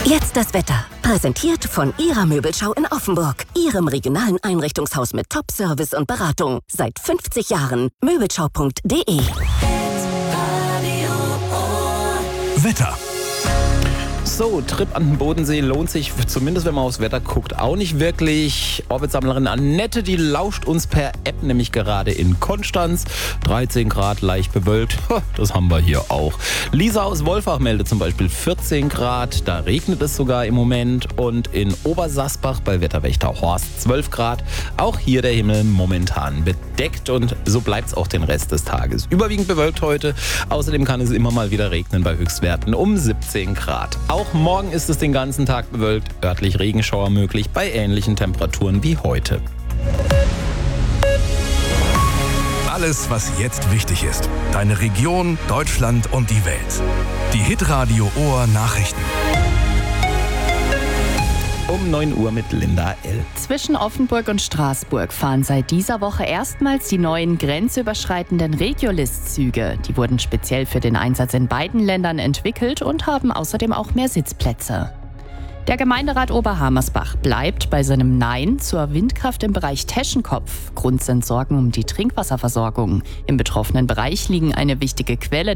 Jetzt das Wetter. Präsentiert von Ihrer Möbelschau in Offenburg. Ihrem regionalen Einrichtungshaus mit Top-Service und Beratung. Seit 50 Jahren. Möbelschau.de. Wetter. So, Trip an den Bodensee lohnt sich, zumindest wenn man aufs Wetter guckt, auch nicht wirklich. Orbitsammlerin Annette, die lauscht uns per App nämlich gerade in Konstanz. 13 Grad, leicht bewölkt. Das haben wir hier auch. Lisa aus Wolfach meldet zum Beispiel 14 Grad. Da regnet es sogar im Moment. Und in Obersasbach bei Wetterwächter Horst 12 Grad. Auch hier der Himmel momentan bedeckt. Und so bleibt es auch den Rest des Tages. Überwiegend bewölkt heute. Außerdem kann es immer mal wieder regnen bei Höchstwerten um 17 Grad. Auch morgen ist es den ganzen Tag bewölkt, örtlich Regenschauer möglich bei ähnlichen Temperaturen wie heute. Alles, was jetzt wichtig ist. Deine Region, Deutschland und die Welt. Die Hitradio Ohr Nachrichten. Um 9 Uhr mit Linda L. Zwischen Offenburg und Straßburg fahren seit dieser Woche erstmals die neuen grenzüberschreitenden Regiolis-Züge. Die wurden speziell für den Einsatz in beiden Ländern entwickelt und haben außerdem auch mehr Sitzplätze. Der Gemeinderat Oberhammersbach bleibt bei seinem Nein zur Windkraft im Bereich Teschenkopf. Grund sind Sorgen um die Trinkwasserversorgung. Im betroffenen Bereich liegen eine wichtige Quelle